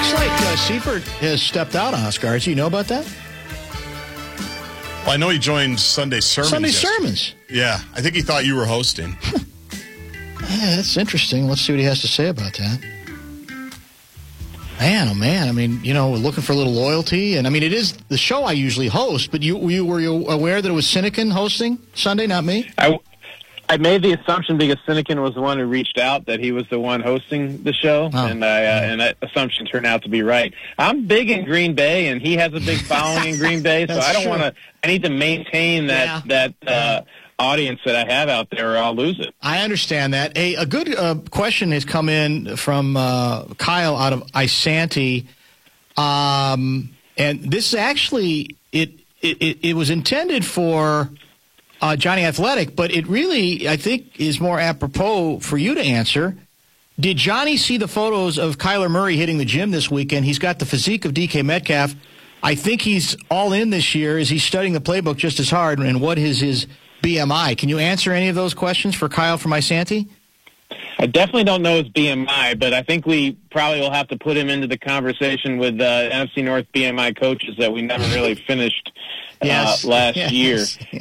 Looks like Seifert has stepped out on us, guards. You know about that? Well, I know he joined Sunday Sermons. Sunday Sermons. Yeah, I think he thought you were hosting. Yeah, that's interesting. Let's see what he has to say about that. Man, oh man. I mean, we're looking for a little loyalty. And I mean, it is the show I usually host, but were you aware that it was Sinekin hosting Sunday, not me? I made the assumption because Sinekin was the one who reached out that he was the one hosting the show, and that assumption turned out to be right. I'm big in Green Bay, and he has a big following in Green Bay, so I don't want to. I need to maintain that audience that I have out there, or I'll lose it. I understand that. A good question has come in from Kyle out of Isanti, and this is actually it was intended for Johnny Athletic, but it really, I think, is more apropos for you to answer. Did Johnny see the photos of Kyler Murray hitting the gym this weekend? He's got the physique of DK Metcalf. I think he's all in this year. Is he studying the playbook just as hard? And what is his BMI? Can you answer any of those questions for Kyle from Isanti? I definitely don't know his BMI, but I think we probably will have to put him into the conversation with NFC North BMI coaches that we never really finished last year.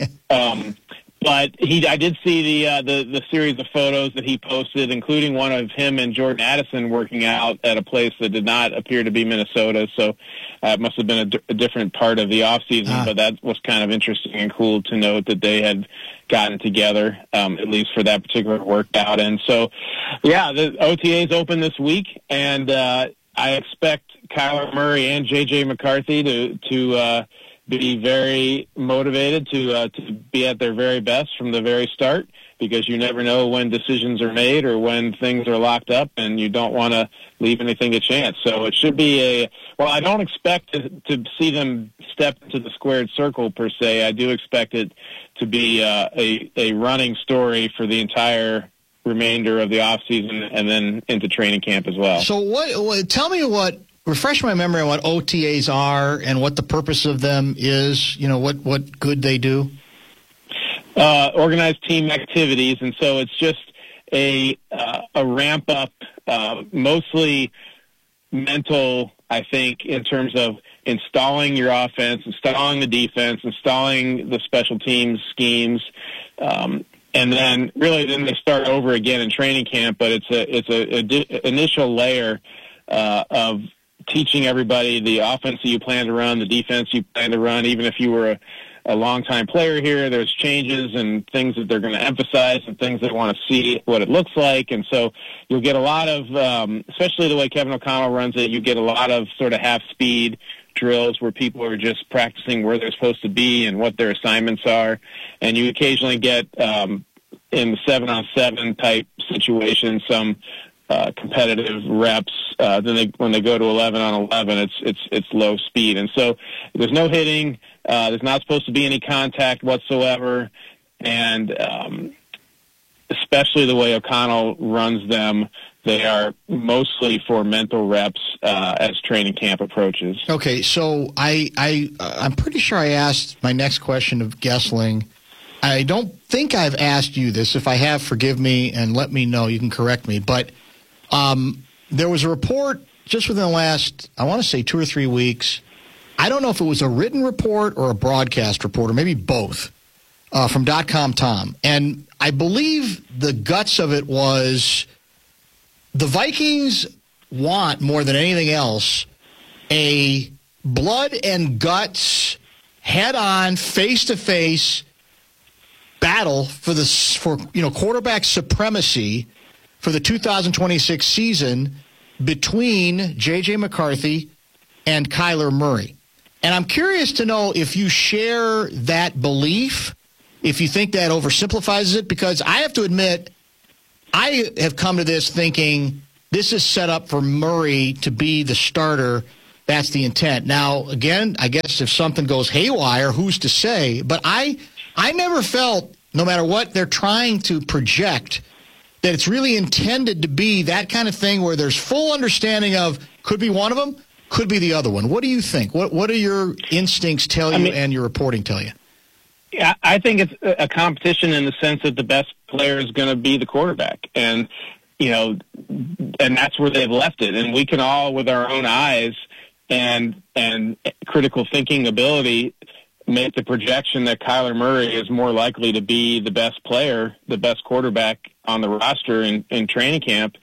But I did see the series of photos that he posted, including one of him and Jordan Addison working out at a place that did not appear to be Minnesota. So it must have been a different part of the off season. But that was kind of interesting and cool to note that they had gotten together, at least for that particular workout. And so, the OTA's open this week, and I expect Kyler Murray and J.J. McCarthy to be very motivated to be at their very best from the very start, because you never know when decisions are made or when things are locked up, and you don't want to leave anything to chance. So it should be I don't expect to see them step into the squared circle per se. I do expect it to be a running story for the entire remainder of the off season and then into training camp as well. So tell me refresh my memory on what OTAs are and what the purpose of them is, what good they do. Organized team activities, and so it's just a ramp up, mostly mental, I think, in terms of installing your offense, installing the defense, installing the special teams schemes, and then they start over again in training camp. But it's a initial layer of teaching everybody the offense that you plan to run, the defense you plan to run. Even if you were a long-time player here, there's changes and things that they're going to emphasize and things they want to see what it looks like. And so you'll get a lot of, especially the way Kevin O'Connell runs it, you get a lot of sort of half-speed drills where people are just practicing where they're supposed to be and what their assignments are. And you occasionally get, in the 7-on-7 type situation, some competitive reps. Then when they go to 11-on-11, it's low speed, and so there's no hitting. There's not supposed to be any contact whatsoever, and especially the way O'Connell runs them, they are mostly for mental reps as training camp approaches. Okay, so I'm pretty sure I asked my next question of Gessling. I don't think I've asked you this. If I have, forgive me and let me know. You can correct me, but there was a report just within the last, I want to say 2 or 3 weeks. I don't know if it was a written report or a broadcast report, or maybe both, from .com Tom. And I believe the guts of it was the Vikings want, more than anything else, a blood and guts, head-on, face-to-face battle for quarterback supremacy for the 2026 season between J.J. McCarthy and Kyler Murray. And I'm curious to know if you share that belief, if you think that oversimplifies it, because I have to admit, I have come to this thinking this is set up for Murray to be the starter. That's the intent. Now, again, I guess if something goes haywire, who's to say? But I never felt, no matter what they're trying to project, that it's really intended to be that kind of thing where there's full understanding of could be one of them, could be the other one. What do you think? What do your instincts tell you and your reporting tell you? Yeah, I think it's a competition in the sense that the best player is going to be the quarterback. And and that's where they've left it. And we can all, with our own eyes and critical thinking ability, make the projection that Kyler Murray is more likely to be the best player, the best quarterback on the roster in training camp.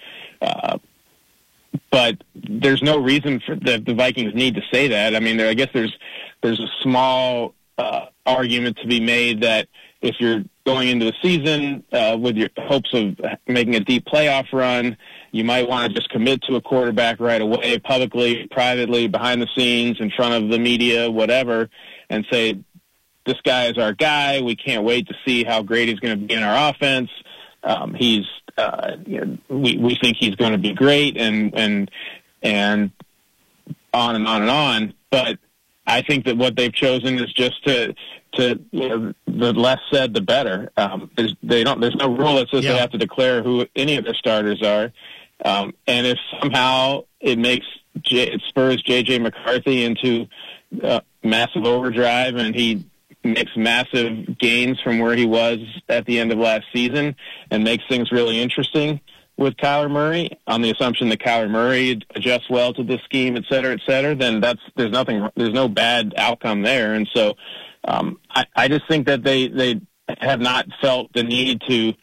But there's no reason for the Vikings need to say that. I mean, I guess there's a small argument to be made that if you're going into the season with your hopes of making a deep playoff run, you might want to just commit to a quarterback right away, publicly, privately, behind the scenes, in front of the media, whatever, and say, this guy is our guy. We can't wait to see how great he's going to be in our offense. We think he's going to be great, and on and on and on. But I think that what they've chosen is just to the less said, the better. There's no rule that says they have to declare who any of their starters are. And if somehow it spurs J.J. McCarthy into massive overdrive and he makes massive gains from where he was at the end of last season and makes things really interesting with Kyler Murray, on the assumption that Kyler Murray adjusts well to the scheme, et cetera, then there's no bad outcome there. And so I just think that they have not felt the need to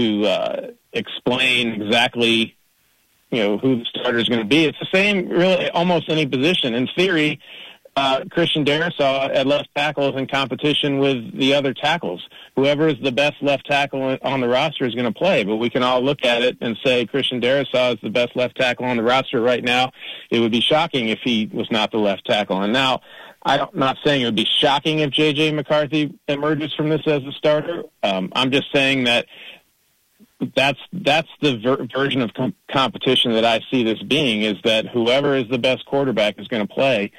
explain exactly who the starter is going to be. It's the same, really, almost any position. In theory, Christian Darrisaw at left tackle is in competition with the other tackles. Whoever is the best left tackle on the roster is going to play, but we can all look at it and say Christian Darrisaw is the best left tackle on the roster right now. It would be shocking if he was not the left tackle. And now, I'm not saying it would be shocking if J.J. McCarthy emerges from this as a starter. I'm just saying that that's the version of competition that I see this being, is that whoever is the best quarterback is going to play.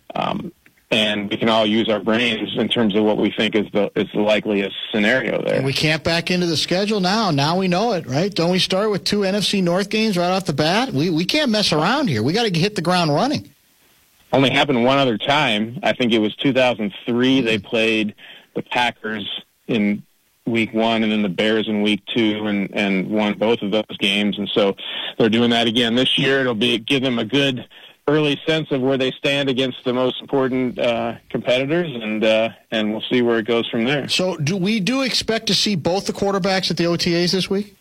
And we can all use our brains in terms of what we think is the likeliest scenario there. And we can't back into the schedule now. Now we know it, right? Don't we start with 2 NFC North games right off the bat? We can't mess around here. We got to hit the ground running. Only happened one other time. I think it was 2003. They played the Packers in week 1 and then the Bears in week 2 and won both of those games. And so they're doing that again this year. It'll give them a good early sense of where they stand against the most important competitors, and we'll see where it goes from there. So do we expect to see both the quarterbacks at the OTAs this week?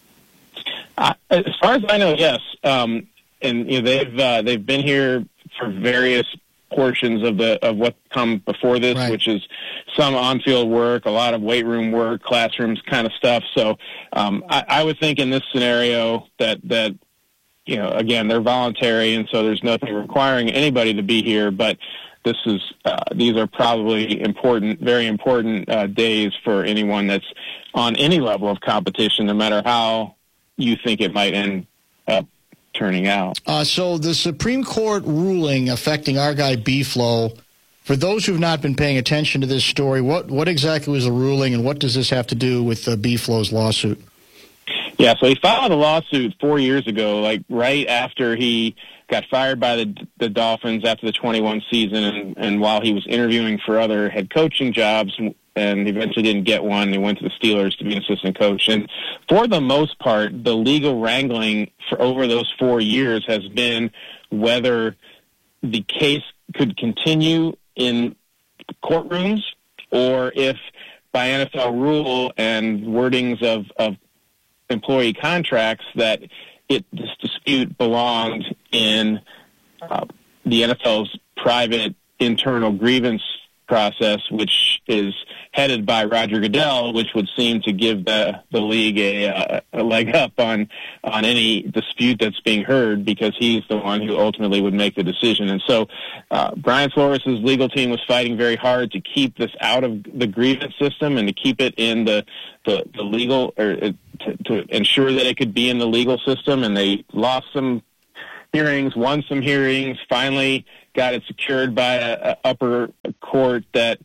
As far as I know, yes. And they've been here for various portions of what come before this, right, which is some on-field work, a lot of weight room work, classrooms kind of stuff. So I would think in this scenario that again, they're voluntary, and so there's nothing requiring anybody to be here. But these are probably important, very important days for anyone that's on any level of competition, no matter how you think it might end up turning out. So the Supreme Court ruling affecting our guy B-Flow, for those who've not been paying attention to this story, what exactly was the ruling, and what does this have to do with B-Flow's lawsuit? Yeah, so he filed a lawsuit 4 years ago, like right after he got fired by the Dolphins after the 21 season, and while he was interviewing for other head coaching jobs, and eventually didn't get one. He went to the Steelers to be an assistant coach. And for the most part, the legal wrangling for over those 4 years has been whether the case could continue in courtrooms, or if by NFL rule and wordings of employee contracts that this dispute belonged in the NFL's private internal grievance process, which is headed by Roger Goodell, which would seem to give the league a leg up on any dispute that's being heard, because he's the one who ultimately would make the decision. And so Brian Flores' legal team was fighting very hard to keep this out of the grievance system and to keep it in the legal, or to ensure that it could be in the legal system. And they lost some hearings, won some hearings, finally got it secured by a upper court that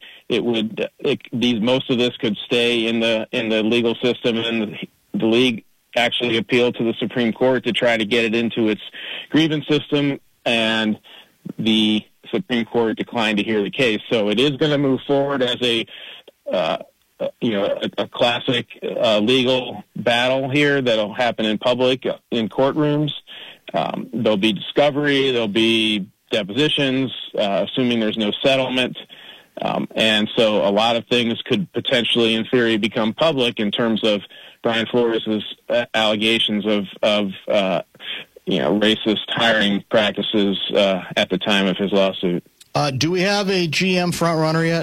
most of this could stay in the legal system, and the league actually appealed to the Supreme Court to try to get it into its grievance system, and the Supreme Court declined to hear the case. So it is going to move forward as a a classic legal battle here that'll happen in public in courtrooms. There'll be discovery. There'll be depositions, assuming there's no settlement. And so a lot of things could potentially, in theory, become public in terms of Brian Flores' allegations of racist hiring practices at the time of his lawsuit. Do we have a GM front runner yet?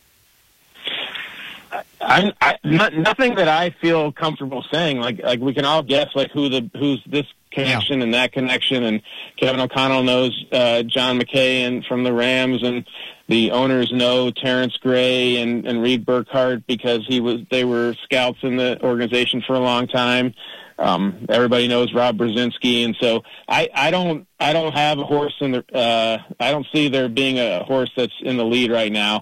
Nothing that I feel comfortable saying. Like we can all guess who's this connection and that connection, and Kevin O'Connell knows John McKay from the Rams, and the owners know Terrence Gray and Reed Burkhardt because they were scouts in the organization for a long time. Everybody knows Rob Brzezinski, and so I don't have a horse in the. I don't see there being a horse that's in the lead right now.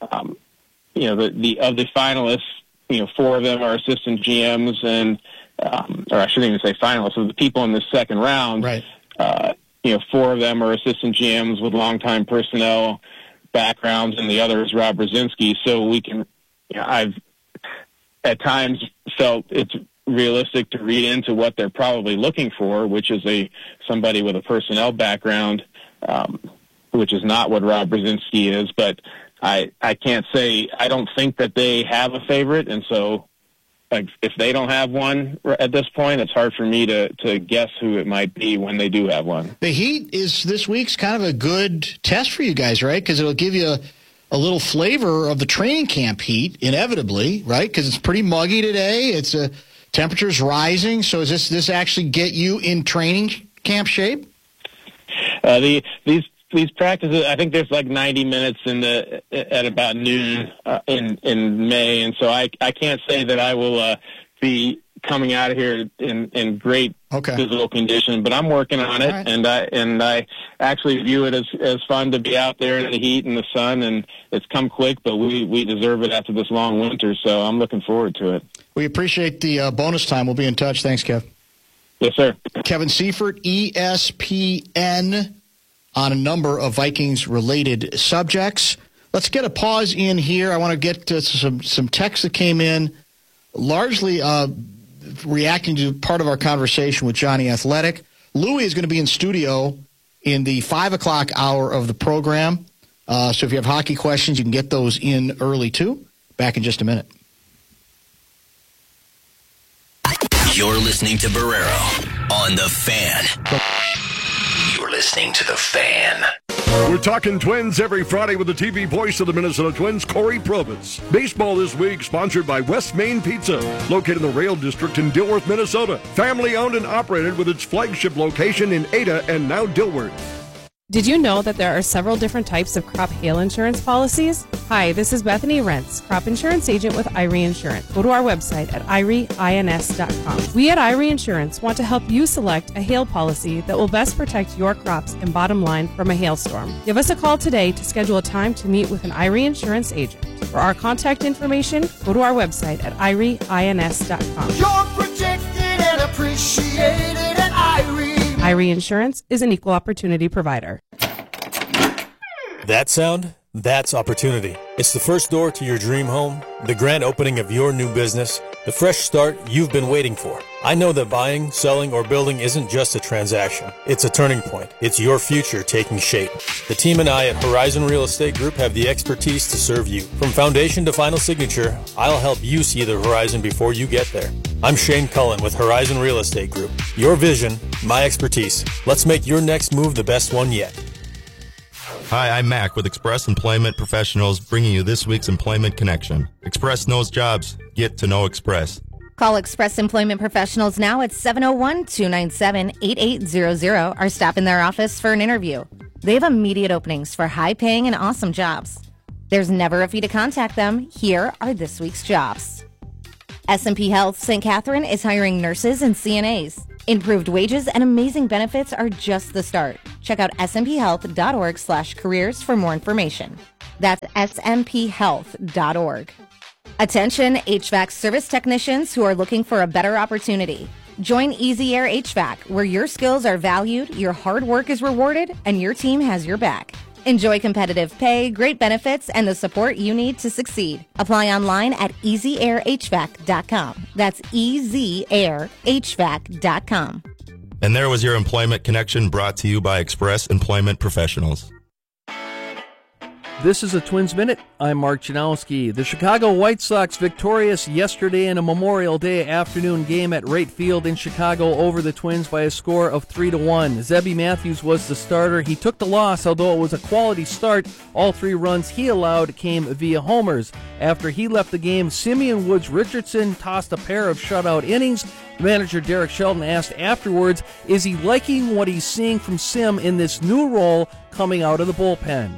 The finalists, 4 of them are assistant GMs, and or I shouldn't even say finalists. Of the people in the second round, right? 4 of them are assistant GMs with longtime personnel backgrounds, and the other is Rob Brzezinski. So we can, I've at times felt it's realistic to read into what they're probably looking for, which is somebody with a personnel background, which is not what Rob Brzezinski is, but. I can't say. I don't think that they have a favorite, and so if they don't have one at this point, it's hard for me to guess who it might be when they do have one. The heat is this week's kind of a good test for you guys, right? Because it'll give you a little flavor of the training camp heat, inevitably, right? Because it's pretty muggy today. Temperature's rising. So does this actually get you in training camp shape? These practices, I think there's 90 minutes at about noon in May, and so I can't say that I will be coming out of here in great physical condition, but I'm working on it, right. and I actually view it as fun to be out there in the heat and the sun, and it's come quick, but we deserve it after this long winter, so I'm looking forward to it. We appreciate the bonus time. We'll be in touch. Thanks, Kev. Yes, sir. Kevin Seifert, ESPN. On a number of Vikings-related subjects. Let's get a pause in here. I want to get to some texts that came in, largely reacting to part of our conversation with Johnny Athletic. Louie is going to be in studio in the 5 o'clock hour of the program. So if you have hockey questions, you can get those in early, too. Back in just a minute. You're listening to Barrero on The Fan. You're listening to The Fan. We're talking Twins every Friday with the TV voice of the Minnesota Twins, Corey Probitz. Baseball this week sponsored by West Main Pizza, located in the Rail District in Dilworth, Minnesota. Family owned and operated with its flagship location in Ada and now Dilworth. Did you know that there are several different types of crop hail insurance policies? Hi, this is Bethany Rentz, crop insurance agent with Irie Insurance. Go to our website at irieins.com. We at Irie Insurance want to help you select a hail policy that will best protect your crops and bottom line from a hailstorm. Give us a call today to schedule a time to meet with an Irie Insurance agent. For our contact information, go to our website at irieins.com. You're protected and appreciated at Irie. Irie Insurance is an equal opportunity provider. That sound? That's opportunity. It's the first door to your dream home, the grand opening of your new business, the fresh start you've been waiting for. I know that buying, selling, or building isn't just a transaction. It's a turning point. It's your future taking shape. The team and I at Horizon Real Estate Group have the expertise to serve you. From foundation to final signature, I'll help you see the horizon before you get there. I'm Shane Cullen with Horizon Real Estate Group. Your vision, my expertise. Let's make your next move the best one yet. Hi, I'm Mac with Express Employment Professionals, bringing you this week's Employment Connection. Express knows jobs. Get to know Express. Call Express Employment Professionals now at 701-297-8800 or stop in their office for an interview. They have immediate openings for high-paying and awesome jobs. There's never a fee to contact them. Here are this week's jobs. S&P Health St. Catherine is hiring nurses and CNAs. Improved wages and amazing benefits are just the start. Check out smphealth.org/careers for more information. That's smphealth.org. Attention HVAC service technicians who are looking for a better opportunity. Join Easy Air HVAC, where your skills are valued, your hard work is rewarded, and your team has your back. Enjoy competitive pay, great benefits, and the support you need to succeed. Apply online at easyairhvac.com. That's easyairhvac.com. And there was your Employment Connection, brought to you by Express Employment Professionals. This is a Twins Minute. I'm Mark Janowski. The Chicago White Sox victorious yesterday in a Memorial Day afternoon game at Wright Field in Chicago over the Twins by a score of 3-1. Zebby Matthews was the starter. He took the loss, although it was a quality start. All 3 runs he allowed came via homers. After he left the game, Simeon Woods Richardson tossed a pair of shutout innings. Manager Derek Shelton asked afterwards, is he liking what he's seeing from Sim in this new role coming out of the bullpen?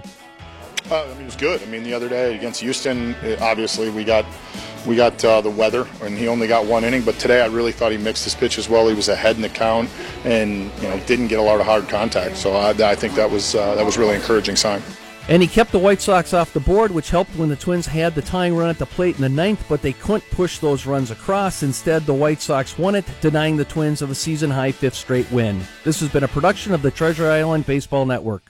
It was good. The other day against Houston, obviously we got the weather, and he only got 1 inning. But today, I really thought he mixed his pitches well. He was ahead in the count, and didn't get a lot of hard contact. So I think that was really encouraging sign. And he kept the White Sox off the board, which helped when the Twins had the tying run at the plate in the 9th, but they couldn't push those runs across. Instead, the White Sox won it, denying the Twins of a season-high 5th straight win. This has been a production of the Treasure Island Baseball Network.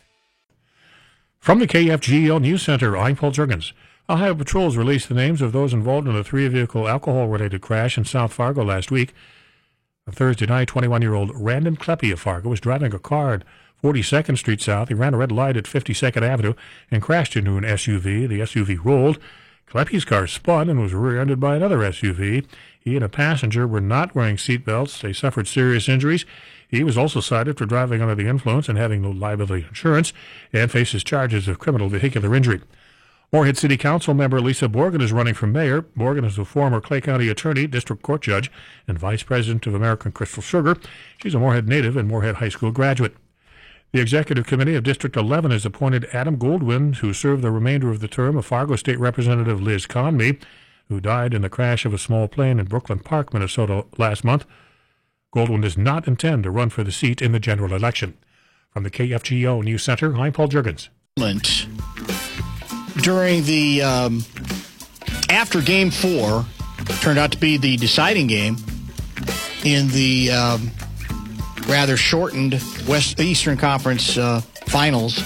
From the KFGO News Center, I'm Paul Juergens. Ohio patrols released the names of those involved in a 3-vehicle alcohol-related crash in South Fargo last week. On Thursday night, 21-year-old Randon Kleppe of Fargo was driving a car at 42nd Street South. He ran a red light at 52nd Avenue and crashed into an SUV. The SUV rolled. Kleppe's car spun and was rear-ended by another SUV. He and a passenger were not wearing seatbelts. They suffered serious injuries. He was also cited for driving under the influence and having no liability insurance, and faces charges of criminal vehicular injury. Moorhead City Council member Lisa Borgen is running for mayor. Borgen is a former Clay County attorney, district court judge, and vice president of American Crystal Sugar. She's a Moorhead native and Moorhead High School graduate. The Executive Committee of District 11 has appointed Adam Goldwyn to serve the remainder of the term of Fargo State Representative Liz Conmee, who died in the crash of a small plane in Brooklyn Park, Minnesota last month. Goldwyn does not intend to run for the seat in the general election. From the KFGO News Center, I'm Paul Juergens. During the after Game 4, turned out to be the deciding game in the rather shortened Eastern Conference finals.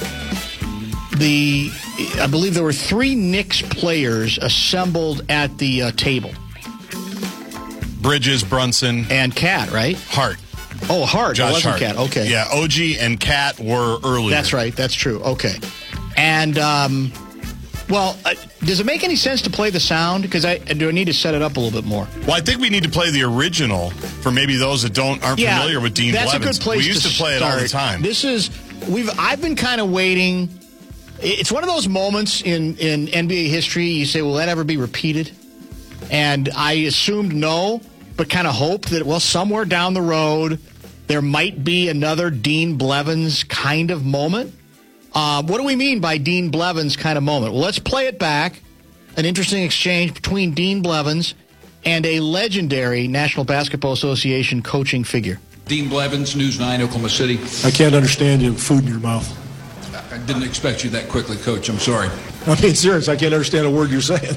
I believe there were 3 Knicks players assembled at the table. Bridges, Brunson, and Cat, right? Hart. Oh, Hart. Josh it wasn't Hart. Cat. Okay. Yeah, OG and Cat were earlier. That's right. That's true. Okay. And, does it make any sense to play the sound? Because do I need to set it up a little bit more? Well, I think we need to play the original for maybe those that aren't familiar with Dean Blevins. That's a good place we used to play start. It all the time. I've been kind of waiting. It's one of those moments in NBA history you say, will that ever be repeated? And I assumed no, but kind of hoped that, somewhere down the road, there might be another Dean Blevins kind of moment. What do we mean by Dean Blevins kind of moment? Well, let's play it back. An interesting exchange between Dean Blevins and a legendary National Basketball Association coaching figure. Dean Blevins, News 9, Oklahoma City. I can't understand you with food in your mouth. I didn't expect you that quickly, Coach. I'm sorry. I'm being serious. I can't understand a word you're saying.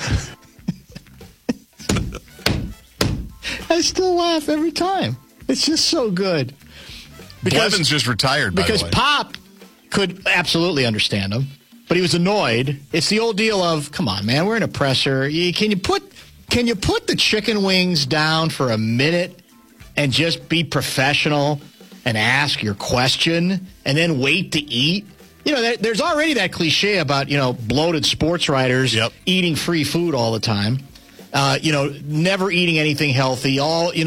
I still laugh every time. It's just so good. Blevins just retired, by the way. Because Pop could absolutely understand him, but he was annoyed. It's the old deal of, come on, man, we're in a presser. Can you put the chicken wings down for a minute and just be professional and ask your question and then wait to eat? There's already that cliche about, bloated sports writers eating free food all the time. Never eating anything healthy,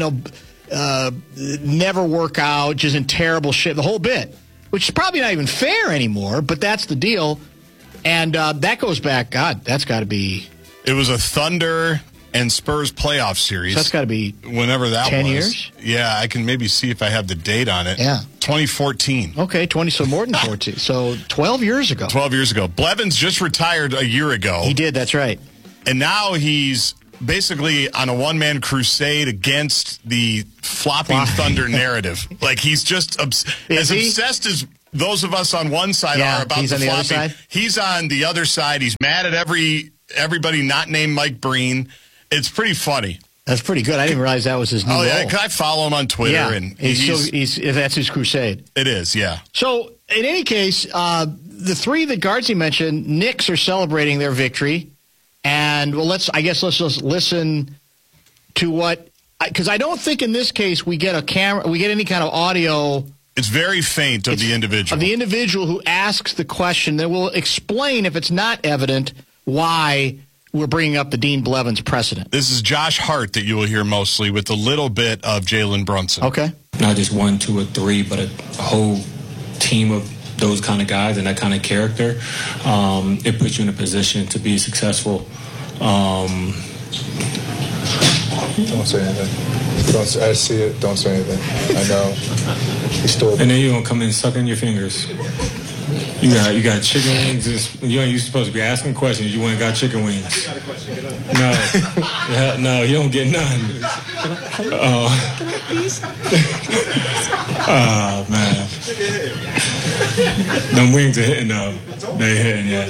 never work out, just in terrible shape, the whole bit, which is probably not even fair anymore, but that's the deal. And that goes back, God, that's got to be... It was a Thunder and Spurs playoff series. So that's got to be whenever that 10 was. years? Yeah, I can maybe see if I have the date on it. Yeah. 2014. Okay, so more than 14. So 12 years ago. 12 years ago. Blevins just retired a year ago. He did, that's right. And now he's basically on a one-man crusade against the flopping Thunder narrative. Like, he's just obsessed as those of us on one side are about the flopping. He's on the other side. He's mad at everybody not named Mike Breen. It's pretty funny. That's pretty good. I didn't realize that was his new role. Yeah, I follow him on Twitter. Yeah, and that's his crusade. It is, yeah. So, in any case, the three that Guardsy mentioned, Knicks are celebrating their victory. And, well, let's just listen to what, because I don't think in this case we get any kind of audio. It's very faint of the individual. Of the individual who asks the question that will explain, if it's not evident, why we're bringing up the Dean Blevins precedent. This is Josh Hart that you will hear mostly with a little bit of Jalen Brunson. Okay. Not just 1, 2, or 3, but a whole team of those kind of guys and that kind of character. It puts you in a position to be successful. Don't say anything. I see it. Don't say anything. I know. And then you're going to come in sucking your fingers. You got chicken wings. You're supposed to be asking questions. You went and got chicken wings. No, you don't get none. Oh, man. Them wings are hitting, though. They hitting, yeah.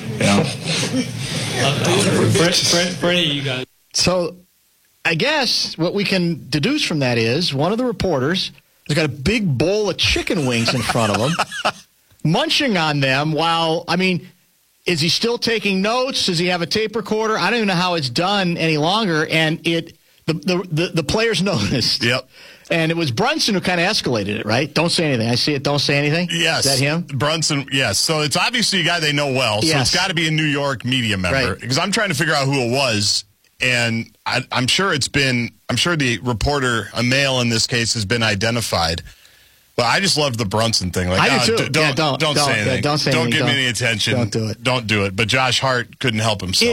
For any of you guys. So, I guess what we can deduce from that is one of the reporters has got a big bowl of chicken wings in front of him, munching on them while, is he still taking notes? Does he have a tape recorder? I don't even know how it's done any longer. And the players noticed. Yep. And it was Brunson who kind of escalated it, right? Don't say anything. I see it. Don't say anything. Yes. Is that him? Brunson, yes. So it's obviously a guy they know well. So it's got to be a New York media member. Right. Because I'm trying to figure out who it was. And I'm sure the reporter, a male in this case, has been identified. But I just love the Brunson thing. Like, I do too. Don't say anything. Yeah, don't say anything. Don't give me any attention. Don't do it. Don't do it. But Josh Hart couldn't help himself.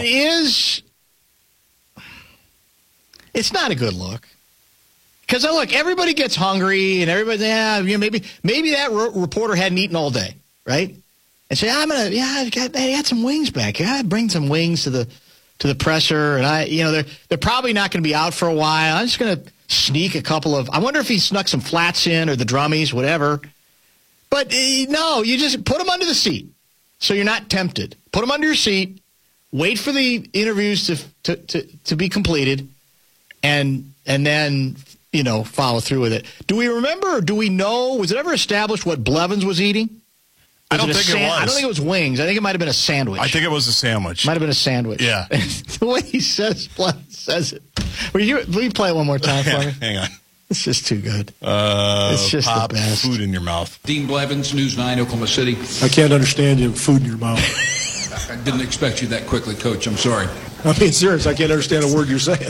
It's not a good look. Because, look, everybody gets hungry, and everybody, maybe that reporter hadn't eaten all day, right? And say, I got some wings back here. I bring some wings to the presser, and they're probably not going to be out for a while. I'm just going to sneak a couple of. I wonder if he snuck some flats in or the drummies, whatever. But no, you just put them under the seat, so you're not tempted. Put them under your seat. Wait for the interviews to be completed, and then follow through with it. Do we remember? Or do we know? Was it ever established what Blevins was eating? I don't think it was. I don't think it was wings. I think it might have been a sandwich. I think it was a sandwich. Might have been a sandwich. Yeah. The way he Blevins says it. Will you play it one more time for me? Hang on. It's just too good. It's just pop the best. Food in your mouth. Dean Blevins, News 9, Oklahoma City. I can't understand you. Food in your mouth. I didn't expect you that quickly, Coach. I'm sorry. I'm being serious. I can't understand a word you're saying.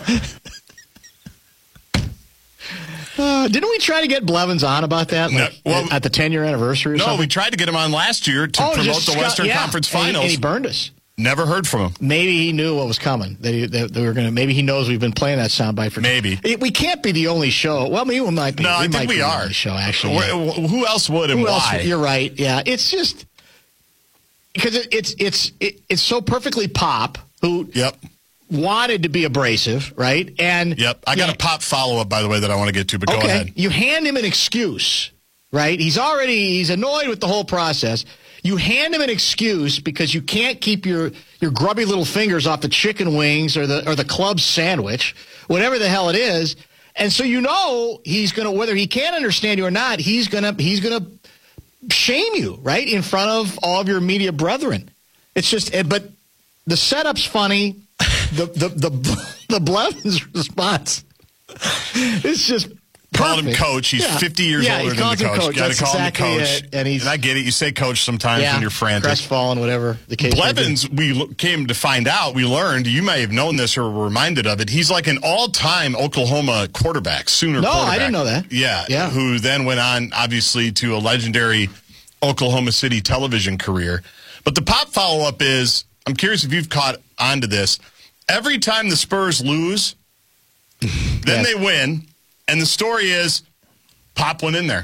Didn't we try to get Blevins on about that at the 10-year anniversary or something? No, we tried to get him on last year to promote the Western Conference Finals. And he burned us. Never heard from him. Maybe he knew what was coming. That we were going to. Maybe he knows we've been playing that soundbite for. Maybe we can't be the only show. Well, maybe we might be. No, I think we are. The only show actually. Who else would and why? You're right. Yeah, it's just because it's so perfectly Pop who. Yep. Wanted to be abrasive, right? And yep, I got a Pop follow-up, by the way, that I want to get to, but go ahead. You hand him an excuse, right? He's annoyed with the whole process. You hand him an excuse because you can't keep your grubby little fingers off the chicken wings or the club sandwich, whatever the hell it is. And so he's going to, whether he can understand you or not, he's going to shame you, right, in front of all of your media brethren. It's just, but the setup's funny. The Blevins response is just perfect. Called him coach. He's 50 years older than the coach. You got to call him the coach. And I get it. You say coach sometimes when you're frantic. Crestfallen, whatever the case. Blevins, we came to find out, we learned, you may have known this or were reminded of it, he's like an all-time Oklahoma quarterback, Sooner quarterback. No, I didn't know that. Yeah. Who then went on, obviously, to a legendary Oklahoma City television career. But the Pop follow-up is, I'm curious if you've caught on to this. Every time the Spurs lose, then they win, and the story is Pop went in there.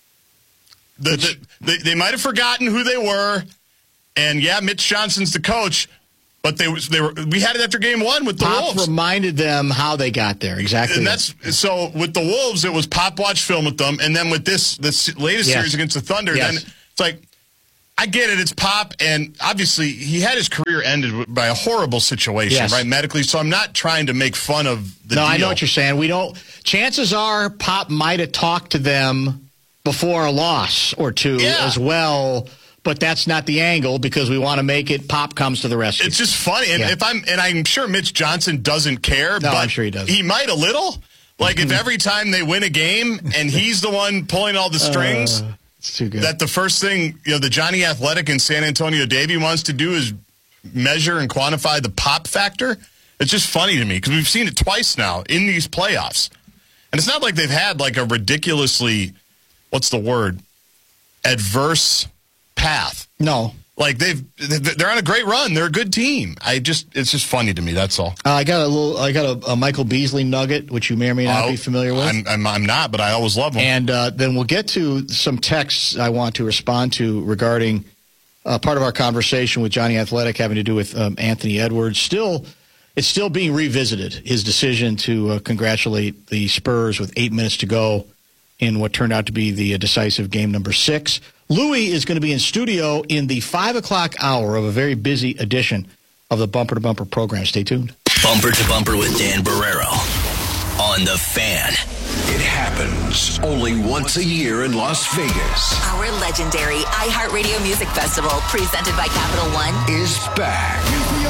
They might have forgotten who they were, and Mitch Johnson's the coach, but we had it after game one with the Wolves. Pop reminded them how they got there, exactly. And so with the Wolves, it was Pop watched film with them, and then with this latest series against the Thunder, then it's like, I get it. It's Pop, and obviously he had his career ended by a horrible situation, right, medically. So I'm not trying to make fun of the deal. I know what you're saying. Chances are Pop might have talked to them before a loss or two as well but that's not the angle because we want to make it Pop comes to the rescue. It's just funny. And I'm sure Mitch Johnson doesn't care, no, but I'm sure he doesn't. He might a little. Like if every time they win a game and he's the one pulling all the strings, it's too good. That the first thing, the Johnny Athletic in San Antonio Davey wants to do is measure and quantify the pop factor. It's just funny to me because we've seen it twice now in these playoffs. And it's not like they've had like a ridiculously, adverse path. No. Like they're on a great run. They're a good team. It's just funny to me. That's all. I got a Michael Beasley nugget, which you may or may not be familiar with. I'm not, but I always love them. And then we'll get to some texts I want to respond to regarding part of our conversation with Johnny Athletic having to do with Anthony Edwards. It's still being revisited. His decision to congratulate the Spurs with 8 minutes to go in what turned out to be the decisive game number 6. Louis is going to be in studio in the 5 o'clock hour of a very busy edition of the Bumper to Bumper program. Stay tuned. Bumper to Bumper with Dan Barreiro on The Fan. It happens only once a year in Las Vegas. Our legendary iHeartRadio Music Festival, presented by Capital One, is back.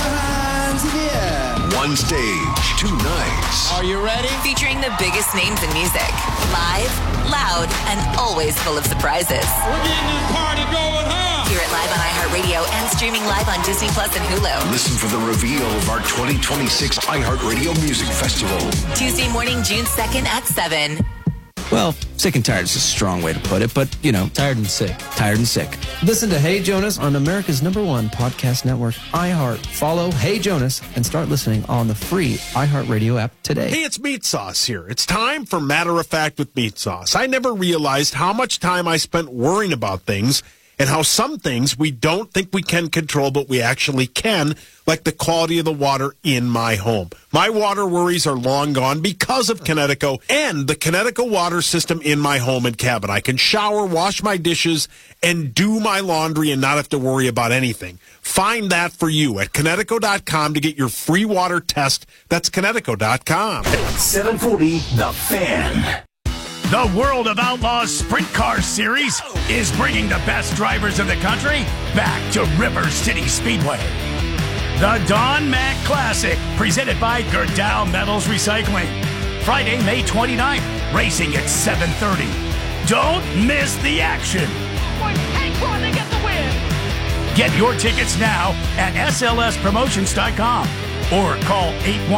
One stage, 2 nights. Are you ready? Featuring the biggest names in music. Live, loud, and always full of surprises. We're getting this party going, huh? Hear it live on iHeartRadio and streaming live on Disney Plus and Hulu. Listen for the reveal of our 2026 iHeartRadio Music Festival. Tuesday morning, June 2nd at 7. Well, sick and tired is a strong way to put it, but, tired and sick. Tired and sick. Listen to Hey Jonas on America's #1 podcast network, iHeart. Follow Hey Jonas and start listening on the free iHeartRadio app today. Hey, it's Meat Sauce here. It's time for Matter of Fact with Meat Sauce. I never realized how much time I spent worrying about things and how some things we don't think we can control, but we actually can, like the quality of the water in my home. My water worries are long gone because of Connecticut and the Connecticut water system in my home and cabin. I can shower, wash my dishes, and do my laundry and not have to worry about anything. Find that for you at Connecticut.com to get your free water test. That's Connecticut.com. 740, The Fan. The World of Outlaws Sprint Car Series is bringing the best drivers of the country back to River City Speedway. The Don Mack Classic, presented by Gerdau Metals Recycling. Friday, May 29th, racing at 7:30. Don't miss the action. They get the win. Get your tickets now at slspromotions.com or call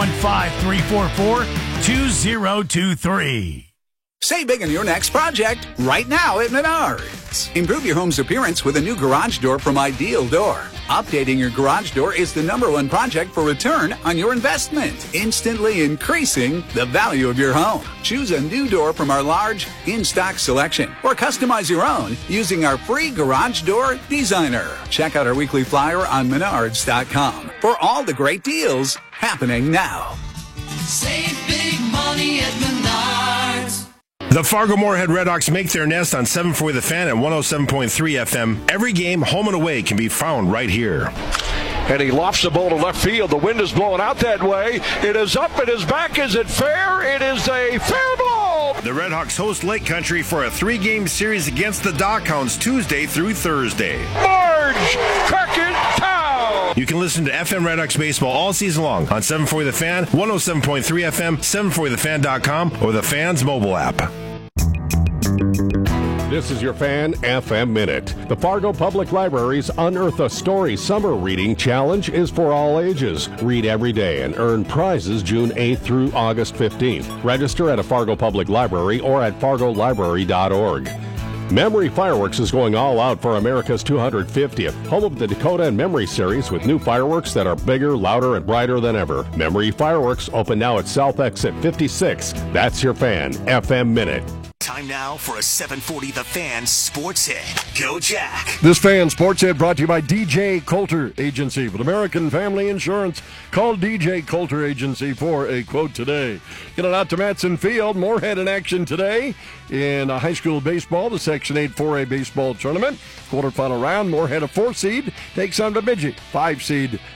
815-344-2023. Save big on your next project right now at Menards. Improve your home's appearance with a new garage door from Ideal Door. Updating your garage door is the #1 project for return on your investment, instantly increasing the value of your home. Choose a new door from our large in-stock selection or customize your own using our free garage door designer. Check out our weekly flyer on Menards.com for all the great deals happening now. Save big money at Menards. The Fargo-Moorhead Redhawks make their nest on 740 The Fan at 107.3 FM. Every game, home and away, can be found right here. And he lofts the ball to left field. The wind is blowing out that way. It is up, it is back. Is it fair? It is a fair ball. The Redhawks host Lake Country for a 3-game series against the Dockhounds Tuesday through Thursday. Marge Crockett Town. You can listen to FM Redhawks baseball all season long on 740 The Fan, 107.3 FM, 740thefan.com, or the Fan's mobile app. This is your Fan FM Minute. The Fargo Public Library's Unearth a Story Summer Reading Challenge is for all ages. Read every day and earn prizes June 8th through August 15th. Register at a Fargo Public Library or at fargolibrary.org. Memory Fireworks is going all out for America's 250th, home of the Dakota and Memory series with new fireworks that are bigger, louder, and brighter than ever. Memory Fireworks open now at South Exit 56. That's your Fan FM Minute. Time now for a 740 The Fan Sports Hit. Go Jack. This Fan Sports Hit brought to you by DJ Coulter Agency with American Family Insurance. Call DJ Coulter Agency for a quote today. Get it out to Matson Field. Moorhead in action today in high school baseball, the Section 8 4A baseball tournament. Quarterfinal round, Moorhead a 4 seed takes on Bemidji, 5 seed